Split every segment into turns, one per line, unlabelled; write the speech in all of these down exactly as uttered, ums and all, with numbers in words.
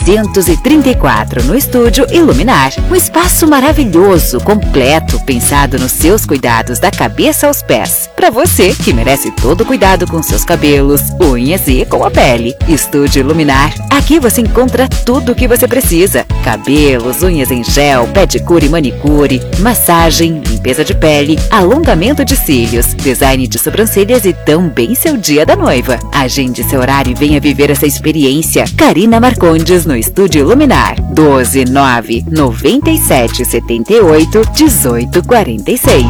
duzentos e trinta e quatro, no Estúdio Iluminar. Um espaço maravilhoso, completo, pensado nos seus cuidados da cabeça aos pés. Para você que merece todo o cuidado com seus cabelos, unhas e com a pele. Estúdio Iluminar. Aqui você encontra tudo o que você precisa. Cabelos, unhas em gel, pedicure e manicure, massagem, limpeza de pele, alongamento de cílios, design de sobrancelhas e também seu dia da noiva. Agende seu horário e venha viver essa experiência. Karina Marcondes no Estúdio Iluminar. doze nove noventa e sete setenta e oito dezoito quarenta e seis.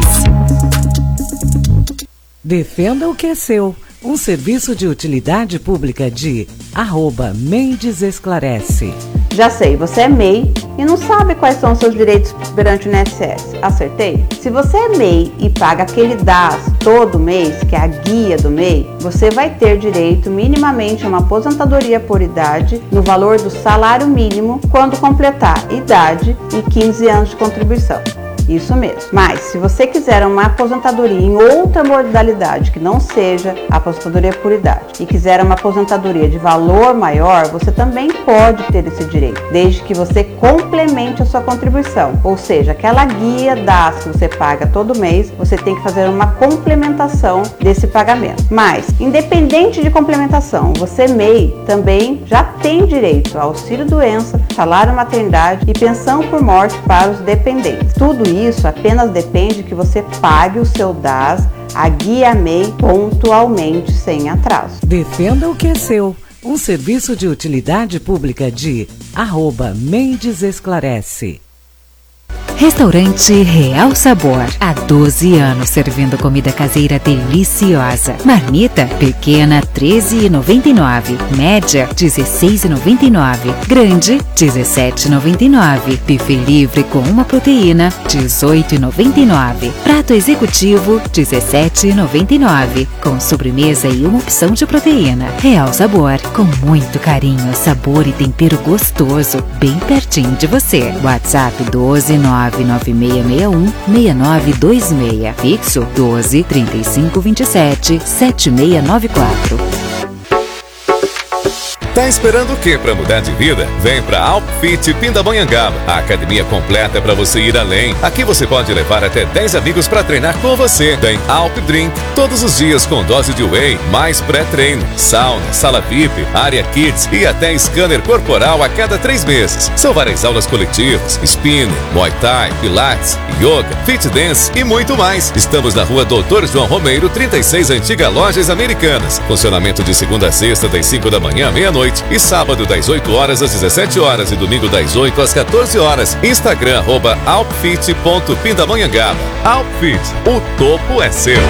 Defenda o que é seu. Um serviço de utilidade pública de arroba Mendes Esclarece.
Já sei, você é M E I e não sabe quais são os seus direitos perante o I N S S. Acertei? Se você é M E I e paga aquele D A S todo mês, que é a guia do M E I, você vai ter direito minimamente a uma aposentadoria por idade no valor do salário mínimo quando completar idade e quinze anos de contribuição. Isso mesmo. Mas, se você quiser uma aposentadoria em outra modalidade que não seja a aposentadoria por idade e quiser uma aposentadoria de valor maior, você também pode ter esse direito, desde que você complemente a sua contribuição. Ou seja, aquela guia D A S que você paga todo mês, você tem que fazer uma complementação desse pagamento. Mas, independente de complementação, você M E I também já tem direito ao auxílio-doença, salário-maternidade e pensão por morte para os dependentes. Tudo isso Isso apenas depende que você pague o seu D A S, a guia M E I, pontualmente, sem atraso.
Defenda o que é seu. Um serviço de utilidade pública de arroba Mendes Esclarece.
Restaurante Real Sabor. Há doze anos servindo comida caseira deliciosa. Marmita pequena treze reais e noventa e nove centavos. Média dezesseis reais e noventa e nove centavos. Grande dezessete reais e noventa e nove centavos. Buffet livre com uma proteína dezoito reais e noventa e nove centavos. Prato executivo dezessete reais e noventa e nove centavos. Com sobremesa e uma opção de proteína. Real Sabor, com muito carinho, sabor e tempero gostoso, bem pertinho de você. WhatsApp doze nove nove seis seis um seis nove dois seis. Fixo doze trinta e cinco vinte e sete sete seis nove quatro.
Tá esperando o que para mudar de vida? Vem pra Alpfit Pindamonhangaba, a academia completa para você ir além. Aqui você pode levar até dez amigos para treinar com você. Tem Alp Drink todos os dias com dose de whey, mais pré-treino, sauna, sala V I P, área Kids e até scanner corporal a cada três meses. São várias aulas coletivas, spinning, Muay Thai, Pilates, Yoga, Fit Dance e muito mais. Estamos na rua Doutor João Romeiro, trinta e seis, Antiga Lojas Americanas. Funcionamento de segunda a sexta, das cinco da manhã à meia-noite. E sábado das oito horas às dezessete horas e domingo das oito às quatorze horas. Instagram arroba alpfit ponto pindamonhangaba. Alpfit, o topo é seu.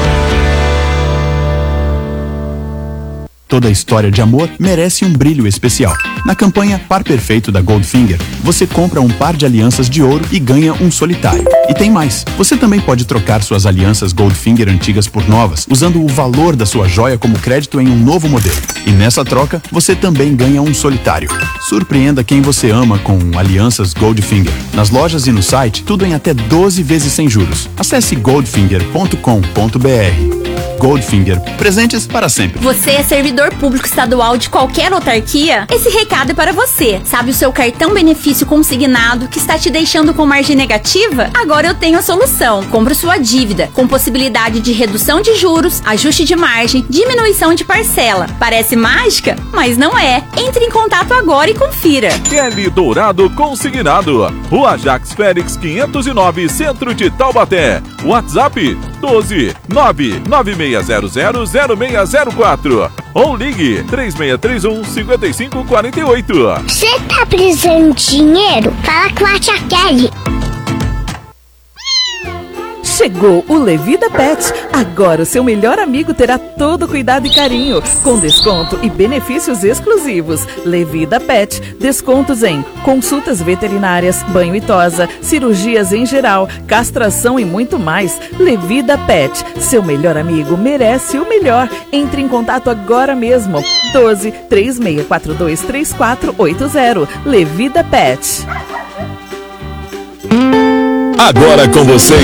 Toda história de amor merece um brilho especial. Na campanha Par Perfeito da Goldfinger, você compra um par de alianças de ouro e ganha um solitário. E tem mais, você também pode trocar suas alianças Goldfinger antigas por novas, usando o valor da sua joia como crédito em um novo modelo. E nessa troca, você também ganha um solitário. Surpreenda quem você ama com alianças Goldfinger. Nas lojas e no site, tudo em até doze vezes sem juros. Acesse goldfinger ponto com ponto br. Goldfinger, presentes para sempre.
Você é servidor público estadual de qualquer autarquia? Esse recado é para você. Sabe o seu cartão benefício consignado que está te deixando com margem negativa? Agora eu tenho a solução. Compre sua dívida, com possibilidade de redução de juros, ajuste de margem, diminuição de parcela. Parece mágica? Mas não é. Entre em contato agora e confira.
Kelly Dourado Consignado. Rua Jacques Félix quinhentos e nove, Centro de Taubaté. WhatsApp doze nove nove seis zero zero zero seis zero quatro ou ligue três seis três um cinco cinco quatro oito.
Você tá precisando de dinheiro? Fala com a tia Kelly.
Chegou o Levida Pet. Agora o seu melhor amigo terá todo cuidado e carinho, com desconto e benefícios exclusivos. Levida Pet, descontos em consultas veterinárias, banho e tosa, cirurgias em geral, castração e muito mais. Levida Pet, seu melhor amigo merece o melhor. Entre em contato agora mesmo. doze três seis quatro dois três quatro oito zero. Levida Pet.
Agora com vocês